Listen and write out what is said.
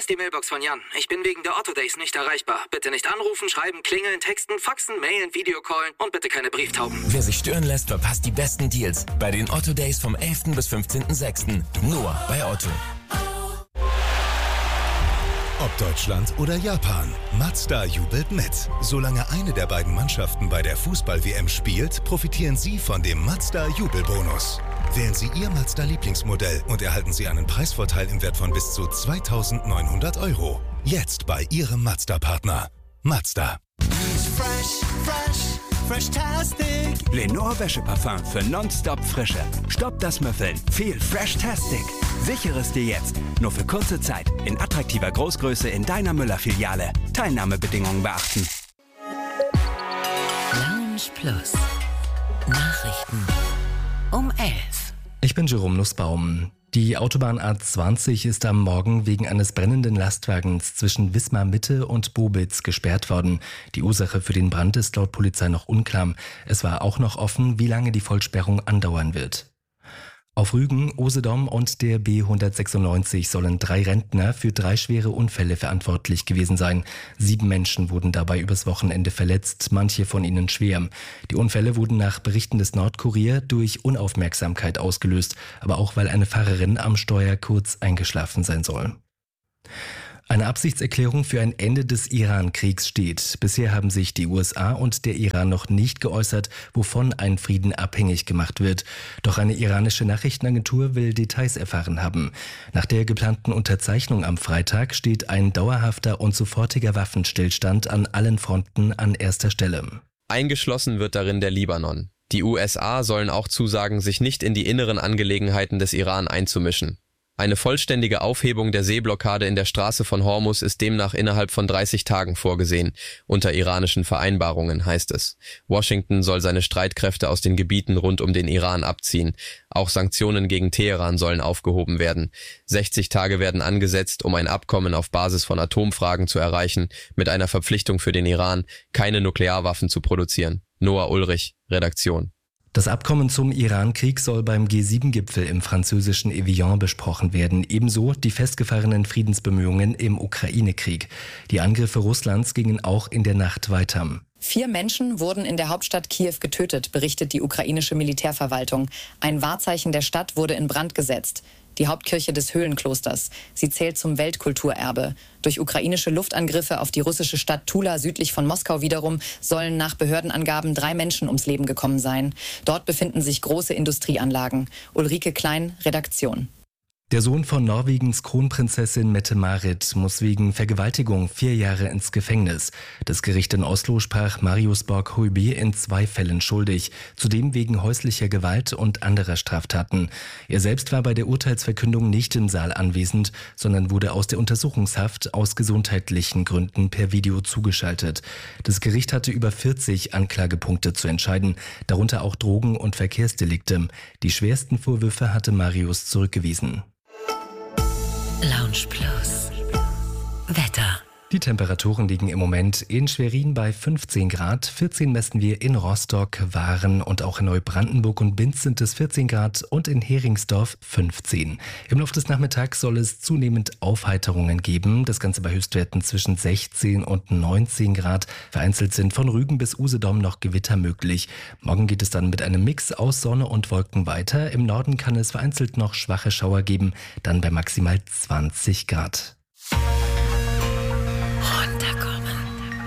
ist die Mailbox von Jan. Ich bin wegen der Otto Days nicht erreichbar. Bitte nicht anrufen, schreiben, klingeln, texten, faxen, mailen, Videocallen und bitte keine Brieftauben. Wer sich stören lässt, verpasst die besten Deals bei den Otto Days vom 11. bis 15.06. Nur bei Otto. Ob Deutschland oder Japan, Mazda jubelt mit. Solange eine der beiden Mannschaften bei der Fußball-WM spielt, profitieren Sie von dem Mazda-Jubelbonus. Wählen Sie Ihr Mazda-Lieblingsmodell und erhalten Sie einen Preisvorteil im Wert von bis zu 2.900 €. Jetzt bei Ihrem Mazda-Partner. Mazda. Fresh-tastic. Lenore Wäscheparfum für nonstop Frische. Stopp das Müffeln. Viel Fresh-tastic. Sichere es dir jetzt. Nur für kurze Zeit. In attraktiver Großgröße in deiner Müller-Filiale. Teilnahmebedingungen beachten. Lounge Plus. Nachrichten um 11. Ich bin Jerome Nussbaum. Die Autobahn A20 ist am Morgen wegen eines brennenden Lastwagens zwischen Wismar Mitte und Bobitz gesperrt worden. Die Ursache für den Brand ist laut Polizei noch unklar. Es war auch noch offen, wie lange die Vollsperrung andauern wird. Auf Rügen, Usedom und der B196 sollen 3 Rentner für 3 schwere Unfälle verantwortlich gewesen sein. 7 Menschen wurden dabei übers Wochenende verletzt, manche von ihnen schwer. Die Unfälle wurden nach Berichten des Nordkurier durch Unaufmerksamkeit ausgelöst, aber auch weil eine Fahrerin am Steuer kurz eingeschlafen sein soll. Eine Absichtserklärung für ein Ende des Iran-Kriegs steht. Bisher haben sich die USA und der Iran noch nicht geäußert, wovon ein Frieden abhängig gemacht wird. Doch eine iranische Nachrichtenagentur will Details erfahren haben. Nach der geplanten Unterzeichnung am Freitag steht ein dauerhafter und sofortiger Waffenstillstand an allen Fronten an erster Stelle. Eingeschlossen wird darin der Libanon. Die USA sollen auch zusagen, sich nicht in die inneren Angelegenheiten des Iran einzumischen. Eine vollständige Aufhebung der Seeblockade in der Straße von Hormuz ist demnach innerhalb von 30 Tagen vorgesehen. Unter iranischen Vereinbarungen heißt es. Washington soll seine Streitkräfte aus den Gebieten rund um den Iran abziehen. Auch Sanktionen gegen Teheran sollen aufgehoben werden. 60 Tage werden angesetzt, um ein Abkommen auf Basis von Atomfragen zu erreichen, mit einer Verpflichtung für den Iran, keine Nuklearwaffen zu produzieren. Noah Ulrich, Redaktion. Das Abkommen zum Iran-Krieg soll beim G7-Gipfel im französischen Evian besprochen werden, ebenso die festgefahrenen Friedensbemühungen im Ukraine-Krieg. Die Angriffe Russlands gingen auch in der Nacht weiter. 4 Menschen wurden in der Hauptstadt Kiew getötet, berichtet die ukrainische Militärverwaltung. Ein Wahrzeichen der Stadt wurde in Brand gesetzt. Die Hauptkirche des Höhlenklosters. Sie zählt zum Weltkulturerbe. Durch ukrainische Luftangriffe auf die russische Stadt Tula südlich von Moskau wiederum sollen nach Behördenangaben 3 Menschen ums Leben gekommen sein. Dort befinden sich große Industrieanlagen. Ulrike Klein, Redaktion. Der Sohn von Norwegens Kronprinzessin Mette-Marit muss wegen Vergewaltigung 4 Jahre ins Gefängnis. Das Gericht in Oslo sprach Marius Borg-Høiby in 2 Fällen schuldig, zudem wegen häuslicher Gewalt und anderer Straftaten. Er selbst war bei der Urteilsverkündung nicht im Saal anwesend, sondern wurde aus der Untersuchungshaft aus gesundheitlichen Gründen per Video zugeschaltet. Das Gericht hatte über 40 Anklagepunkte zu entscheiden, darunter auch Drogen- und Verkehrsdelikte. Die schwersten Vorwürfe hatte Marius zurückgewiesen. Lounge Plus. Wetter. Die Temperaturen liegen im Moment in Schwerin bei 15 Grad, 14 messen wir in Rostock, Waren und auch in Neubrandenburg und Binz sind es 14 Grad und in Heringsdorf 15. Im Laufe des Nachmittags soll es zunehmend Aufheiterungen geben, das Ganze bei Höchstwerten zwischen 16 und 19 Grad. Vereinzelt sind von Rügen bis Usedom noch Gewitter möglich. Morgen geht es dann mit einem Mix aus Sonne und Wolken weiter. Im Norden kann es vereinzelt noch schwache Schauer geben, dann bei maximal 20 Grad.